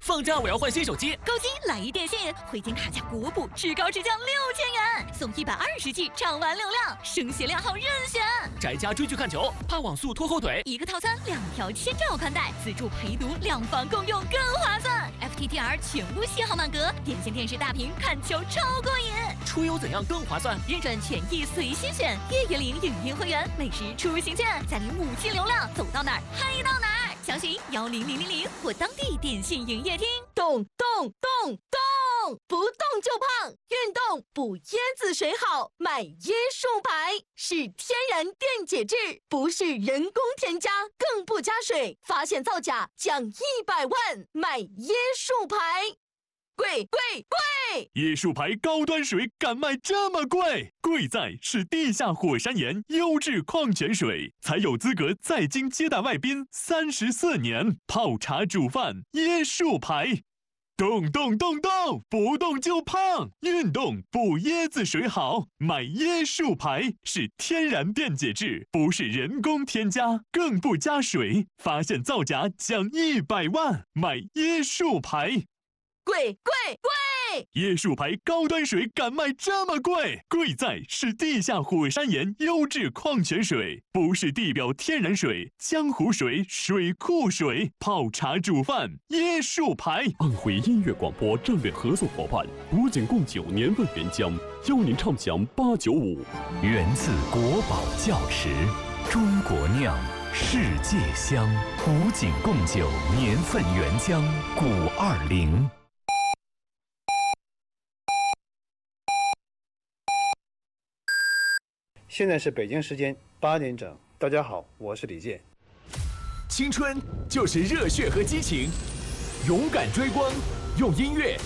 放假我要换新手机， 购机来一电信，回电卡加国补，至高直降6000元，送120G 畅玩流量，声学亮号任选。 宅家追剧看球，怕网速拖后腿， 一个套餐2条千兆宽带，自助陪读，2房共用更划算。FTTR 全屋信号满格，电信电视大屏看球超过瘾。 出游怎样更划算？ 认准权益随心选，月月领影音会员，每日出行券，再领5G流量，走到哪儿嗨到哪儿。详询10000或当地电信营业厅。 动，不动就胖，运动补椰子水好，买椰树牌是天然电解质，不是人工添加，更不加水，发现造假奖100万，买椰树牌。贵！ 椰树牌高端水敢卖这么贵？贵在是地下火山岩优质矿泉水，才有资格在京接待外宾34年。泡茶煮饭，椰树牌。动，不动就胖，运动补椰子水好，买椰树牌是天然电解质，不是人工添加，更不加水，发现造假奖100万，买椰树牌。 贵！ 椰树牌高端水敢卖这么贵？贵在是地下火山岩优质矿泉水，不是地表天然水、江湖水、水库水。泡茶煮饭，椰树牌。 安徽音乐广播战略合作伙伴古井贡酒年份原浆，邀您畅享895。 源自国宝窖池，中国酿，世界香。古井贡酒年份原浆520。 现在是北京时间8点整，大家好，我是李健。 青春就是热血和激情，勇敢追光，用音乐